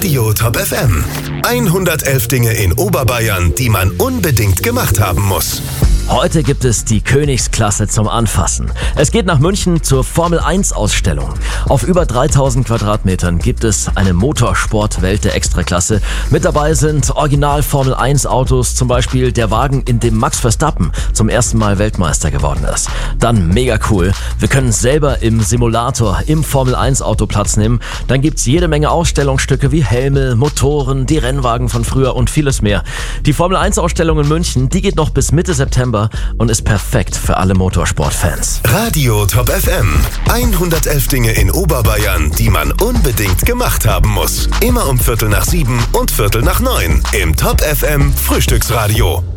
Radio Top FM. 111 Dinge in Oberbayern, die man unbedingt gemacht haben muss. Heute gibt es die Königsklasse zum Anfassen. Es geht nach München zur Formel-1-Ausstellung. Auf über 3000 Quadratmetern gibt es eine Motorsportwelt der Extraklasse. Mit dabei sind Original-Formel-1-Autos, zum Beispiel der Wagen, in dem Max Verstappen zum ersten Mal Weltmeister geworden ist. Dann mega cool, wir können selber im Simulator im Formel-1-Auto Platz nehmen. Dann gibt's jede Menge Ausstellungsstücke wie Helme, Motoren, die Rennwagen von früher und vieles mehr. Die Formel-1-Ausstellung in München, die geht noch bis Mitte September und ist perfekt für alle Motorsportfans. Radio Top FM. 111 Dinge in Oberbayern, die man unbedingt gemacht haben muss. Immer um 6:45 und 6:45 im Top FM Frühstücksradio.